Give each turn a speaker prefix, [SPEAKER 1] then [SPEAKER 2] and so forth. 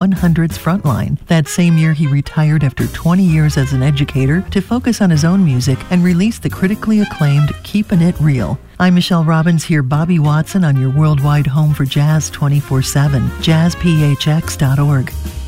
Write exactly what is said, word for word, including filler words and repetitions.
[SPEAKER 1] hundred's Frontline. That same year, he retired after twenty years as an educator to focus on his own music and release the critically acclaimed Keepin' It Real. I'm Michelle Robbins, here Bobby Watson on your worldwide home for jazz twenty-four seven, jazz p h x dot org.